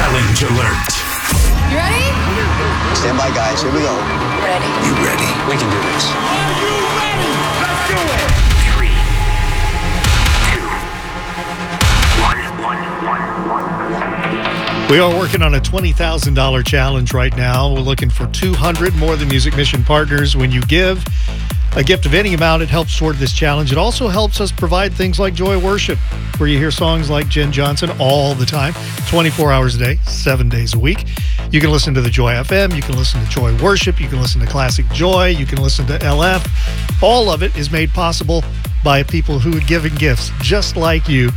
Challenge alert. You ready? Stand by, guys. Here we go. Ready. You ready? We can do this. Are you ready? Let's do it. 3, 2, 1. We are working on a $20,000 challenge right now. We're looking for 200 More Than Music Mission partners. When you give a gift of any amount, it helps toward this challenge. It also helps us provide things like Joy Worship, where you hear songs like Jen Johnson all the time, 24 hours a day, 7 days a week. You can listen to the Joy FM. You can listen to Joy Worship. You can listen to Classic Joy. You can listen to LF. All of it is made possible by people who are giving gifts just like you.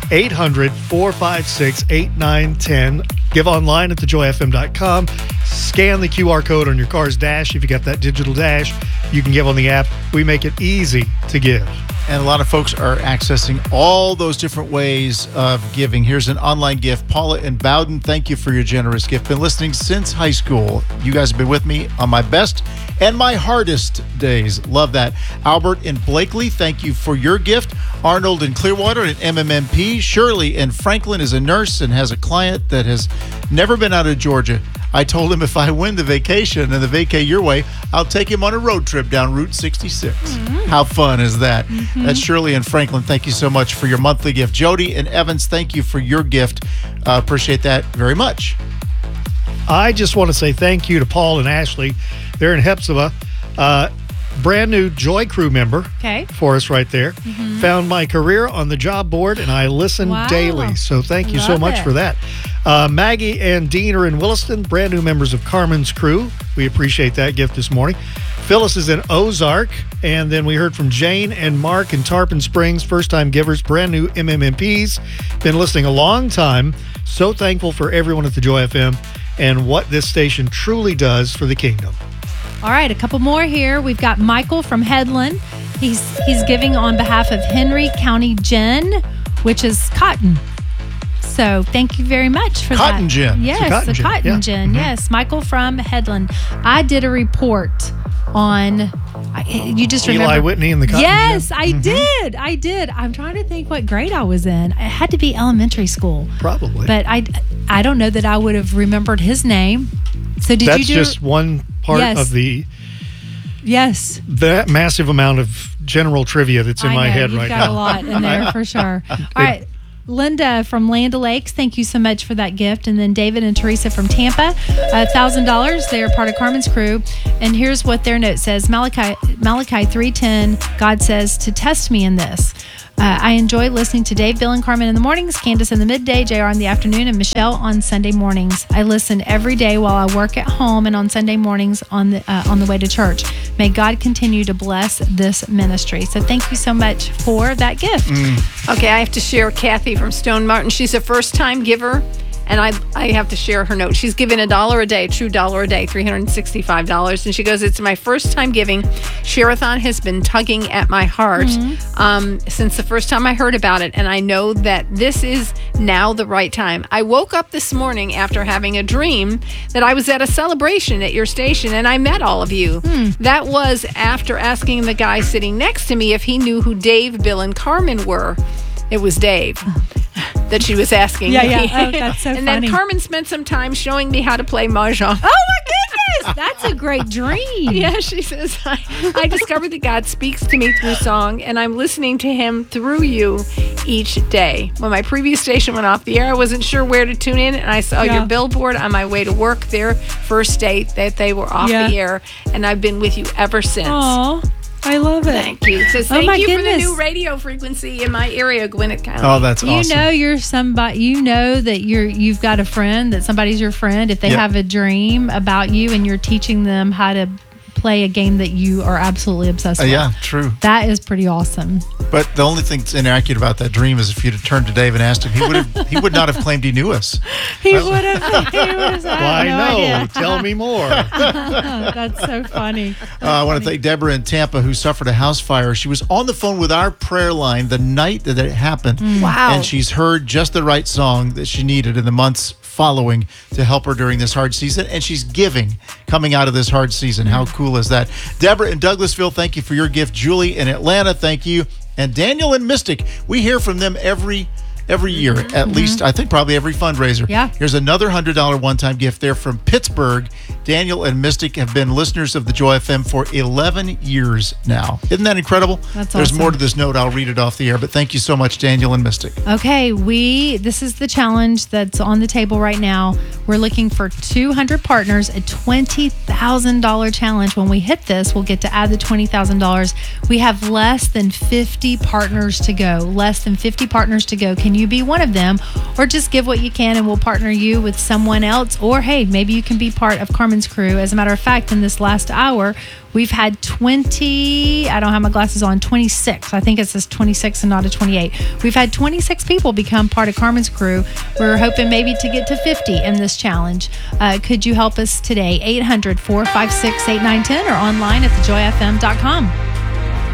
800-456-8910. Give online at thejoyfm.com. Scan the QR code on your car's dash. If you got that digital dash, you can give on the app. We make it easy to give. And a lot of folks are accessing all those different ways of giving. Here's an online gift. Paula in Bowden, thank you for your generous gift. Been listening since high school. You guys have been with me on my best and my hardest days. Love that. Albert in Blakely, thank you for your gift. Arnold in Clearwater and MMMP. Shirley in Franklin is a nurse and has a client that has never been out of Georgia. I told him if I win the vacation and the vacay your way, I'll take him on a road trip down Route 66. How fun is that? That's Shirley and Franklin. Thank you so much for your monthly gift. Jody and Evans, thank you for your gift. Appreciate that very much. I just want to say thank you to Paul and Ashley. They're in Hepzibah. Brand new Joy Crew member for us right there. Found my career on the job board, and I listen daily. So thank you so much for that. Maggie and Dean are in Williston, brand new members of Carmen's Crew. We appreciate that gift this morning. Phyllis is in Ozark, and then we heard from Jane and Mark in Tarpon Springs, first-time givers, brand new MMMPs. Been listening a long time. So thankful for everyone at the Joy FM and what this station truly does for the kingdom. All right, a couple more here. We've got Michael from Headland. He's giving on behalf of Henry County Gin, which is cotton. So thank you very much for that. Cotton gin. Yes, a cotton gin. Yes, Michael from Headland. I did a report on, you just remember. Eli Whitney and the cotton Yes, gin? I did. I'm trying to think what grade I was in. It had to be elementary school. Probably. But I don't know that I would have remembered his name. So did That's you do? just one part of the that massive amount of general trivia that's in my head right now. You've got a lot in there for sure. All right. Linda from Land O'Lakes, thank you so much for that gift. And then David and Teresa from Tampa, $1,000. They're part of Carmen's Crew. And here's what their note says. Malachi 3:10, God says to test me in this. I enjoy listening to Dave, Bill, and Carmen in the mornings, Candace in the midday, JR in the afternoon, and Michelle on Sunday mornings. I listen every day while I work at home and on Sunday mornings on the way to church. May God continue to bless this ministry. So thank you so much for that gift. Okay, I have to share Kathy from Stone Martin. She's a first-time giver, and I have to share her note. She's given $1 a day, true $1 a day, $365. And she goes, it's my first time giving. Share-a-thon has been tugging at my heart since the first time I heard about it. And I know that this is now the right time. I woke up this morning after having a dream that I was at a celebration at your station and I met all of you. That was after asking the guy sitting next to me if he knew who Dave, Bill, and Carmen were. It was Dave that she was asking me. Oh, that's so and funny. then Carmen spent some time showing me how to play mahjong. Oh, my goodness. That's a great dream. Yeah, she says, I discovered that God speaks to me through song, and I'm listening to him through you each day. When my previous station went off the air, I wasn't sure where to tune in, and I saw your billboard on my way to work their first day that they were off the air, and I've been with you ever since. Aww. I love it. Thank you. It says, thank you goodness. for the new radio frequency in my area, Gwinnett County. Oh, that's awesome. You know you're somebody. You know that you've got a friend, that somebody's your friend. If they have a dream about you and you're teaching them how to play a game that you are absolutely obsessed with. Yeah, true. That is pretty awesome. But the only thing that's inaccurate about that dream is if you'd have turned to Dave and asked him, he would not have claimed he knew us. He would have said, Why no no? idea. Tell me more. That's so funny. I want to thank Deborah in Tampa who suffered a house fire. She was on the phone with our prayer line the night that it happened. Wow. And she's heard just the right song that she needed in the months following to help her during this hard season. And she's giving coming out of this hard season. How cool is that? Deborah in Douglasville, thank you for your gift. Julie in Atlanta, thank you. And Daniel in Mystic, we hear from them every every year, at least, I think probably every fundraiser. Yeah. Here's another $100 one-time gift there from Pittsburgh. Daniel and Mystic have been listeners of the Joy FM for 11 years now. Isn't that incredible? That's There's awesome. more to this note. I'll read it off the air, but thank you so much, Daniel and Mystic. Okay, this is the challenge that's on the table right now. We're looking for 200 partners, a $20,000 challenge. When we hit this, we'll get to add the $20,000. We have less than 50 partners to go. Less than 50 partners to go. Can you be one of them? Or just give what you can and we'll partner you with someone else. Or hey, maybe you can be part of Carmen's crew. As a matter of fact, in this last hour, we've had 26. I think it says 26 and not a 28. We've had 26 people become part of Carmen's crew. We're hoping maybe to get to 50 in this challenge. Could you help us today? 800-456-8910 or online at thejoyfm.com.